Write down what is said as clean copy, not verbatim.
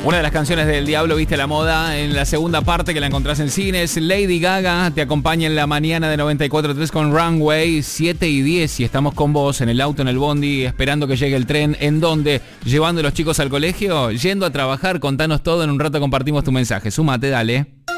Una de las canciones del Diablo viste la moda en la segunda parte que la encontrás en cines. Lady Gaga te acompaña en la mañana de 94.3 con Runway 7 y 10 y estamos con vos en el auto, en el bondi, esperando que llegue el tren. ¿En dónde? ¿Llevando a los chicos al colegio? ¿Yendo a trabajar? Contanos todo, en un rato compartimos tu mensaje. Súmate, dale.